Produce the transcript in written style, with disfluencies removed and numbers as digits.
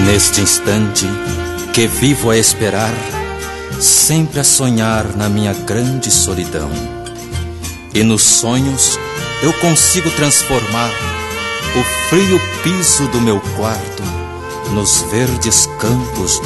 Neste instante que vivo a esperar, sempre a sonhar na minha grande solidão. E nos sonhos eu consigo transformar o frio piso do meu quarto nos verdes campos